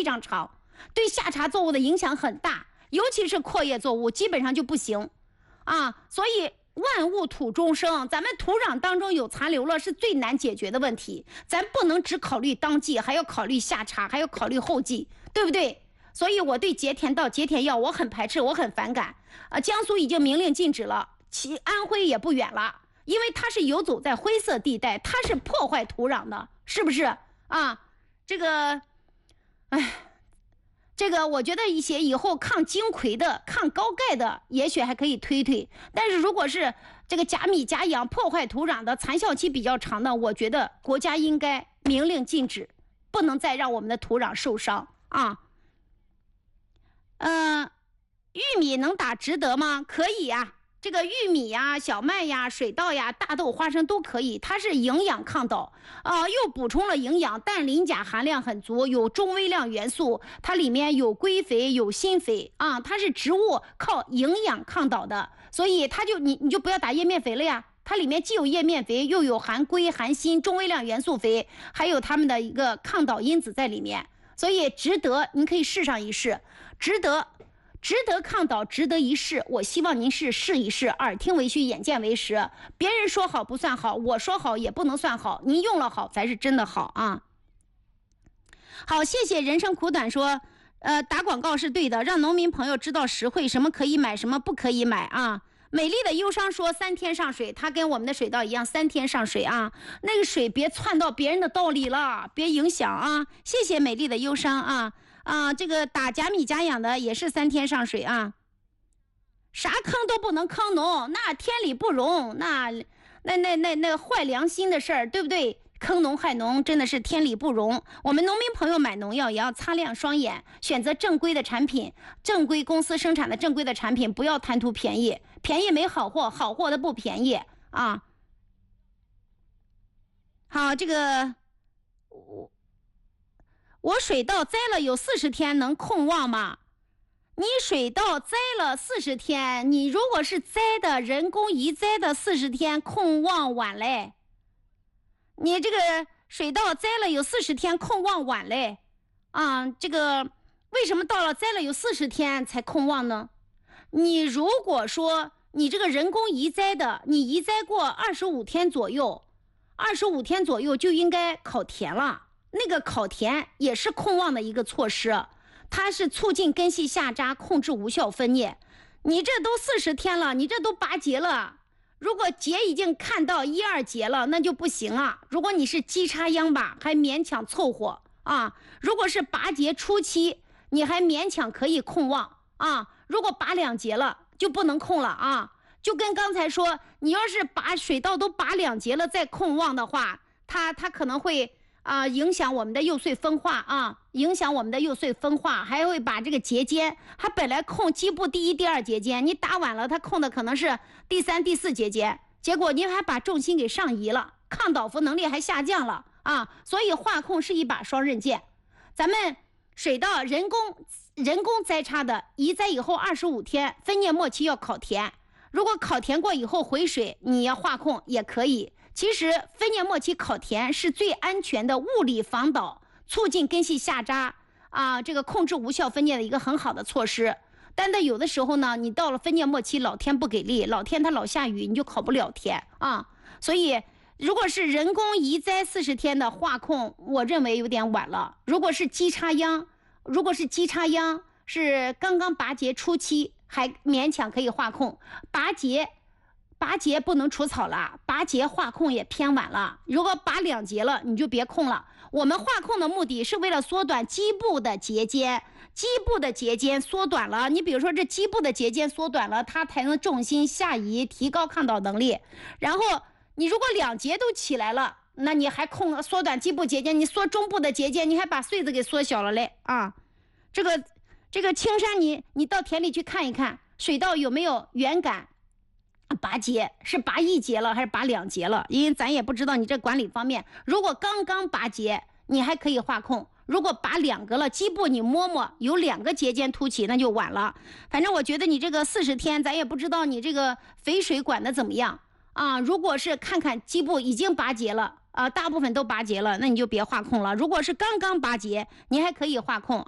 常长，对夏茬作物的影响很大，尤其是阔叶作物基本上就不行啊。所以万物土中生，咱们土壤当中有残留了是最难解决的问题，咱不能只考虑当季，还要考虑夏茬，还要考虑后季，对不对？所以我对节田稻、节田药我很排斥，我很反感。江苏已经明令禁止了，其安徽也不远了，因为它是游走在灰色地带，它是破坏土壤的，是不是啊？这个我觉得一些以后抗荆葵的、抗高钙的，也许还可以推推。但是如果是这个假米假氧破坏土壤的、残效期比较长的，我觉得国家应该明令禁止，不能再让我们的土壤受伤啊。玉米能打直得吗？可以呀。这个玉米呀、小麦呀、水稻呀、大豆、花生都可以，它是营养抗倒又补充了营养，氮磷钾含量很足，有中微量元素，它里面有硅肥有锌肥啊，它是植物靠营养抗倒的，所以它就你就不要打叶面肥了呀，它里面既有叶面肥，又有含硅含锌中微量元素肥，还有它们的一个抗倒因子在里面，所以值得，您可以试上一试，值得抗倒，值得一试。我希望您试一试，耳听为虚，眼见为实。别人说好不算好，我说好也不能算好，您用了好才是真的好啊。好，谢谢人生苦短说，打广告是对的，让农民朋友知道实惠，什么可以买，什么不可以买啊。美丽的忧伤说3天上水，它跟我们的水稻一样3天上水啊，那个水别窜到别人的稻里了，别影响啊。谢谢美丽的忧伤啊，这个打假米假氧的也是3天上水啊，啥坑都不能坑农，那天理不容，那坏良心的事儿，对不对？坑农害农真的是天理不容。我们农民朋友买农药也要擦亮双眼，选择正规的产品，正规公司生产的正规的产品，不要贪图便宜，便宜没好货，好货的不便宜啊。好，这个我水稻栽了有40天能控旺吗？你水稻栽了40天，你如果是栽的人工移栽的40天控旺晚嘞，你这个水稻栽了有40天控旺晚嘞啊，这个为什么到了栽了有40天才控旺呢？你如果说你这个人工移栽的，你移栽过25天左右就应该烤田了，那个烤田也是控旺的一个措施，它是促进根系下扎，控制无效分裂。你这都40天了，你这都拔节了，如果节已经看到1、2节了，那就不行啊。如果你是基插秧吧，还勉强凑合啊；如果是拔节初期，你还勉强可以控旺啊。如果拔2节了，就不能控了啊。就跟刚才说，你要是把水稻都拔2节了再控旺的话，它可能会影响我们的幼穗分化啊，还会把这个节间，它本来控基部第1、第2节间，你打晚了，它控的可能是第3、第4节间，结果你还把重心给上移了，抗倒伏能力还下降了啊，所以化控是一把双刃剑。咱们水稻人工栽插的，移栽以后25天，分蘖末期要烤田，如果烤田过以后回水，你要化控也可以。其实分蘖末期烤田是最安全的物理防倒，促进根系下扎这个控制无效分裂的一个很好的措施。但有的时候呢，你到了分蘖末期，老天不给力，老天它老下雨，你就烤不了田啊。所以如果是人工移栽40天的化控，我认为有点晚了。如果是基插秧是刚刚拔节初期，还勉强可以化控，拔节不能除草了，拔节化控也偏晚了。如果拔2节了，你就别控了。我们化控的目的是为了缩短基部的节间，缩短了，你比如说这基部的节间缩短了，它才能重心下移，提高抗倒能力。然后你如果2节都起来了，那你还缩短基部节间，你缩中部的节间，你还把穗子给缩小了嘞啊！这个青山你到田里去看一看，水稻有没有圆杆拔节，是拔1节了还是拔2节了？因为咱也不知道你这管理方面。如果刚刚拔节，你还可以化控；如果拔2个了，基部你摸有2个节间凸起，那就晚了。反正我觉得你这个40天，咱也不知道你这个肥水管的怎么样啊。如果是看看基部已经拔节了大部分都拔节了，那你就别化控了。如果是刚刚拔节，你还可以化控